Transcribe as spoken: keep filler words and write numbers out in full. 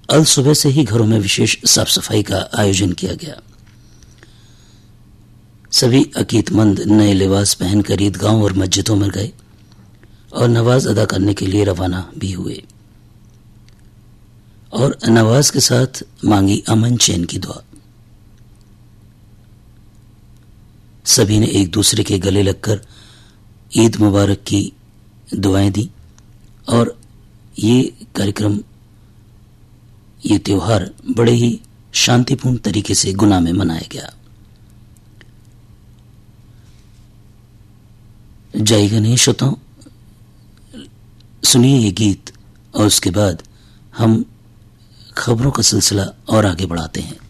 अल सुबह से ही घरों में विशेष साफ सफाई का आयोजन किया गया। सभी अकीदमंद नए लिबास पहनकर ईदगाहों और मस्जिदों में गए और नमाज अदा करने के लिए रवाना भी हुए और नमाज के साथ मांगी अमन चैन की दुआ। सभी ने एक दूसरे के गले लगकर ईद मुबारक की दुआएं दी और ये कार्यक्रम, ये त्योहार बड़े ही शांतिपूर्ण तरीके से गुना में मनाया गया। जय गणेश श्रोताओं, सुनिए ये गीत और उसके बाद हम खबरों का सिलसिला और आगे बढ़ाते हैं।